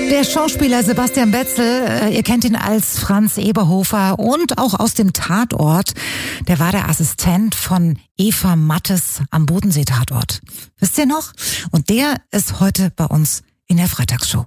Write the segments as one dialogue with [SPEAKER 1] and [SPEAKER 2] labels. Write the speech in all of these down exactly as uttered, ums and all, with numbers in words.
[SPEAKER 1] Der Schauspieler Sebastian Betzel, ihr kennt ihn als Franz Eberhofer und auch aus dem Tatort. Der war der Assistent von Eva Mattes am Bodensee-Tatort. Wisst ihr noch? Und der ist heute bei uns in der Freitagsshow.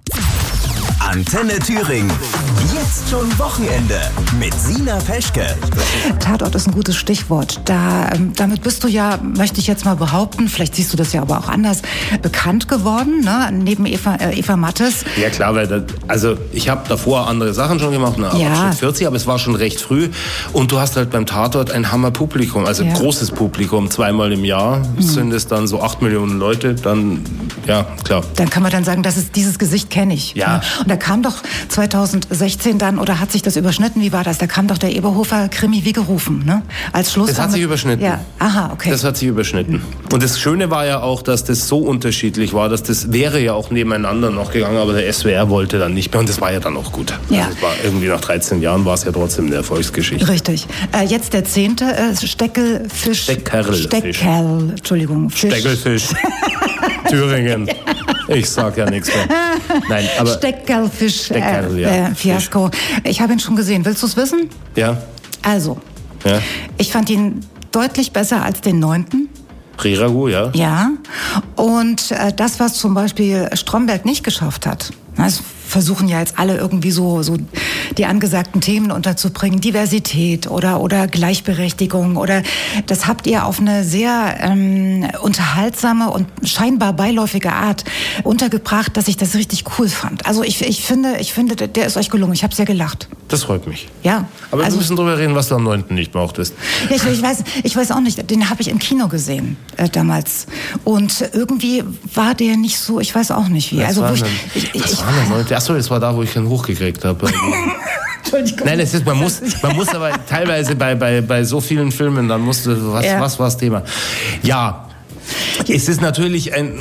[SPEAKER 2] Antenne Thüringen. Jetzt schon Wochenende mit Sina Peschke.
[SPEAKER 1] Tatort ist ein gutes Stichwort. Da, damit bist du ja, möchte ich jetzt mal behaupten, vielleicht siehst du das ja aber auch anders, bekannt geworden, ne? Neben Eva, äh, Eva Mattes.
[SPEAKER 3] Ja klar, weil das, also ich habe davor andere Sachen schon gemacht, ne,
[SPEAKER 1] ja.
[SPEAKER 3] schon vierzig, aber es war schon recht früh. Und du hast halt beim Tatort ein Hammerpublikum, also
[SPEAKER 1] ja.
[SPEAKER 3] großes Publikum, zweimal im Jahr mhm. sind es dann so acht Millionen Leute, dann, ja klar.
[SPEAKER 1] Dann kann man dann sagen, das ist, dieses Gesicht kenne ich.
[SPEAKER 3] Ja.
[SPEAKER 1] Ne? Und da kam doch zweitausendsechzehn dann, oder hat sich das überschnitten, wie war das? Da kam doch der Eberhofer-Krimi wie gerufen, ne? Als Schluss.
[SPEAKER 3] Das hat sich überschnitten.
[SPEAKER 1] Ja, aha, okay.
[SPEAKER 3] Das hat sich überschnitten. Und das Schöne war ja auch, dass das so unterschiedlich war, dass das wäre ja auch nebeneinander noch gegangen, aber der S W R wollte dann nicht mehr und das war ja dann auch gut.
[SPEAKER 1] Ja.
[SPEAKER 3] Also es war irgendwie nach dreizehn Jahren war es ja trotzdem eine Erfolgsgeschichte.
[SPEAKER 1] Richtig. Äh, jetzt der zehnte, äh, Steckelfisch.
[SPEAKER 3] Steckerlfisch.
[SPEAKER 1] Steckerl, Entschuldigung. Fisch.
[SPEAKER 3] Steckelfisch. Thüringen. Ich sag ja nichts mehr. Nein, aber
[SPEAKER 1] Steckerlfisch,
[SPEAKER 3] Steckerl,
[SPEAKER 1] äh,
[SPEAKER 3] ja.
[SPEAKER 1] äh, Fiasko. Ich habe ihn schon gesehen. Willst du es wissen?
[SPEAKER 3] Ja.
[SPEAKER 1] Also,
[SPEAKER 3] Ja.
[SPEAKER 1] ich fand ihn deutlich besser als den neunten.
[SPEAKER 3] Riragu, ja.
[SPEAKER 1] Ja. Und äh, das, was zum Beispiel Stromberg nicht geschafft hat, das versuchen ja jetzt alle irgendwie so, so die angesagten Themen unterzubringen, Diversität oder, oder Gleichberechtigung oder das habt ihr auf eine sehr ähm, unterhaltsame und scheinbar beiläufige Art untergebracht, dass ich das richtig cool fand. Also ich, ich finde, ich finde, der ist euch gelungen. Ich habe sehr gelacht.
[SPEAKER 3] Das freut mich.
[SPEAKER 1] Ja.
[SPEAKER 3] Aber
[SPEAKER 1] also,
[SPEAKER 3] wir müssen drüber reden, was du am neunten nicht mochtest.
[SPEAKER 1] Ja, ich, ich, weiß, ich weiß auch nicht, den habe ich im Kino gesehen äh, damals. Und irgendwie war der nicht so, ich weiß auch nicht wie.
[SPEAKER 3] Was
[SPEAKER 1] also,
[SPEAKER 3] war
[SPEAKER 1] wo ich,
[SPEAKER 3] denn,
[SPEAKER 1] ich,
[SPEAKER 3] was
[SPEAKER 1] ich,
[SPEAKER 3] war denn neunte? Achso, das war da, wo ich ihn hochgekriegt habe.
[SPEAKER 1] Entschuldigung.
[SPEAKER 3] Nein, es ist, man muss, man muss aber teilweise bei, bei, bei so vielen Filmen, dann musst du, was,
[SPEAKER 1] Ja.
[SPEAKER 3] was war das Thema? Ja, es ist natürlich ein,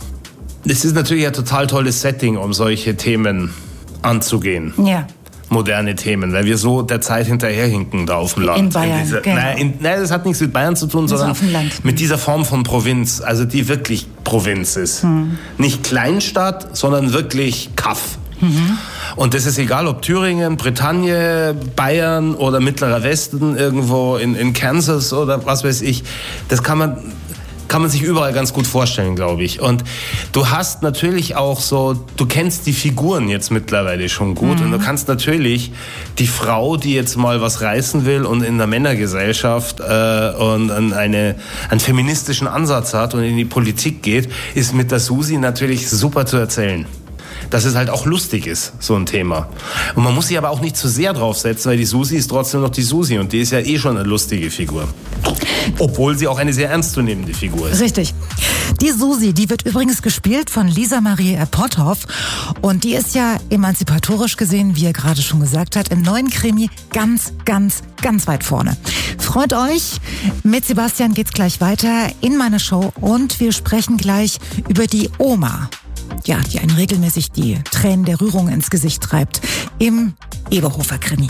[SPEAKER 3] es ist natürlich ein total tolles Setting, um solche Themen anzugehen.
[SPEAKER 1] Ja.
[SPEAKER 3] Moderne Themen, weil wir so der Zeit hinterherhinken da auf dem Land.
[SPEAKER 1] In Bayern,
[SPEAKER 3] dieser,
[SPEAKER 1] genau.
[SPEAKER 3] nein, in, nein, das hat nichts mit Bayern zu tun,
[SPEAKER 1] Das ist
[SPEAKER 3] sondern
[SPEAKER 1] auf dem Land.
[SPEAKER 3] mit dieser Form von Provinz, also die wirklich Provinz ist.
[SPEAKER 1] Hm.
[SPEAKER 3] Nicht Kleinstadt, sondern wirklich Kaff.
[SPEAKER 1] Mhm.
[SPEAKER 3] Und das ist egal, ob Thüringen, Bretagne, Bayern oder Mittlerer Westen, irgendwo in, in Kansas oder was weiß ich. Das kann man... kann man sich überall ganz gut vorstellen, glaube ich. Und du hast natürlich auch so, du kennst die Figuren jetzt mittlerweile schon gut mhm. und du kannst natürlich die Frau, die jetzt mal was reißen will und in der Männergesellschaft äh, und eine, einen feministischen Ansatz hat und in die Politik geht, ist mit der Susi natürlich super zu erzählen. Dass es halt auch lustig ist, so ein Thema. Und man muss sich aber auch nicht zu sehr draufsetzen, weil die Susi ist trotzdem noch die Susi und die ist ja eh schon eine lustige Figur. Obwohl sie auch eine sehr ernstzunehmende Figur ist.
[SPEAKER 1] Richtig. Die Susi, die wird übrigens gespielt von Lisa Marie Potthoff und die ist ja emanzipatorisch gesehen, wie er gerade schon gesagt hat, im neuen Krimi ganz, ganz, ganz weit vorne. Freut euch, mit Sebastian geht's gleich weiter in meiner Show und wir sprechen gleich über die Oma. Ja, die einen regelmäßig die Tränen der Rührung ins Gesicht treibt. Im Eberhofer-Krimi.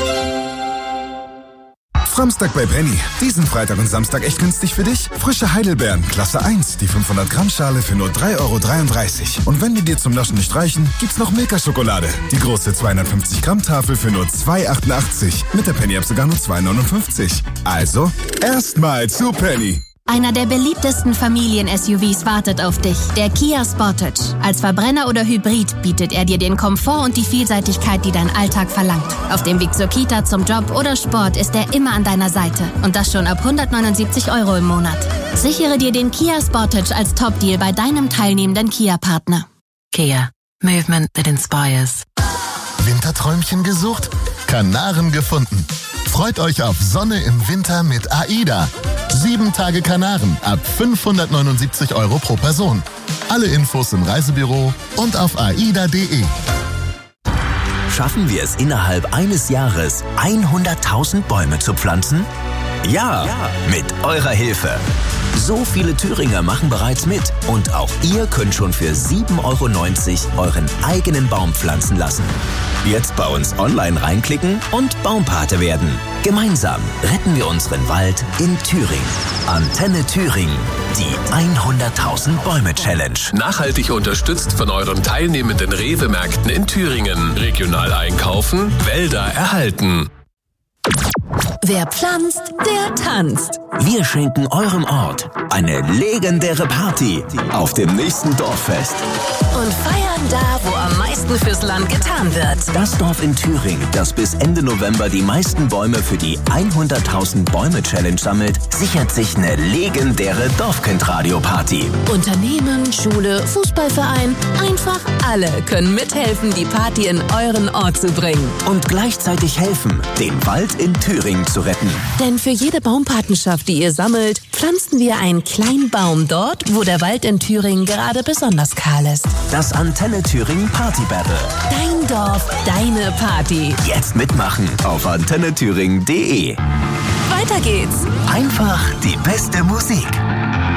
[SPEAKER 4] Samstag bei Penny. Diesen Freitag und Samstag echt günstig für dich? Frische Heidelbeeren, Klasse eins, die fünfhundert Gramm Schale für nur drei Euro dreiunddreißig. Und wenn die dir zum Naschen nicht reichen, gibt's noch Milka-Schokolade. Die große zweihundertfünfzig Gramm Tafel für nur zwei Euro achtundachtzig. Mit der Penny-App sogar nur zwei Euro neunundfünfzig. Also, erstmal zu Penny.
[SPEAKER 5] Einer der beliebtesten Familien-S U Vs wartet auf dich, der Kia Sportage. Als Verbrenner oder Hybrid bietet er dir den Komfort und die Vielseitigkeit, die dein Alltag verlangt. Auf dem Weg zur Kita, zum Job oder Sport ist er immer an deiner Seite. Und das schon ab hundertneunundsiebzig Euro im Monat. Sichere dir den Kia Sportage als Top-Deal bei deinem teilnehmenden Kia-Partner.
[SPEAKER 6] Kia. Movement that inspires.
[SPEAKER 7] Winterträumchen gesucht? Kanaren gefunden. Freut euch auf Sonne im Winter mit AIDA. Sieben Tage Kanaren ab fünfhundertneunundsiebzig Euro pro Person. Alle Infos im Reisebüro und auf aida punkt de.
[SPEAKER 2] Schaffen wir es innerhalb eines Jahres, hunderttausend Bäume zu pflanzen? Ja, ja, mit eurer Hilfe. So viele Thüringer machen bereits mit und auch ihr könnt schon für sieben Euro neunzig euren eigenen Baum pflanzen lassen. Jetzt bei uns online reinklicken und Baumpate werden. Gemeinsam retten wir unseren Wald in Thüringen. Antenne Thüringen, die hunderttausend Bäume Challenge.
[SPEAKER 8] Nachhaltig unterstützt von euren teilnehmenden Rewe-Märkten in Thüringen. Regional einkaufen, Wälder erhalten.
[SPEAKER 5] Wer pflanzt, der tanzt.
[SPEAKER 2] Wir schenken eurem Ort eine legendäre Party auf dem nächsten Dorffest.
[SPEAKER 6] Und feiern da, wo am meisten fürs Land getan wird.
[SPEAKER 2] Das Dorf in Thüringen, das bis Ende November die meisten Bäume für die hunderttausend Bäume Challenge sammelt, sichert sich eine legendäre Dorfkind-Radio-Party.
[SPEAKER 6] Unternehmen, Schule, Fußballverein, einfach alle können mithelfen, die Party in euren Ort zu bringen.
[SPEAKER 2] Und gleichzeitig helfen, den Wald in Thüringen zu retten.
[SPEAKER 6] Denn für jede Baumpatenschaft, die ihr sammelt, pflanzen wir einen kleinen Baum dort, wo der Wald in Thüringen gerade besonders kahl ist.
[SPEAKER 2] Das Antenne Thüringen Party Battle.
[SPEAKER 6] Dein Dorf, deine Party.
[SPEAKER 2] Jetzt mitmachen auf antenne thüringen punkt de.
[SPEAKER 6] Weiter geht's.
[SPEAKER 2] Einfach die beste Musik.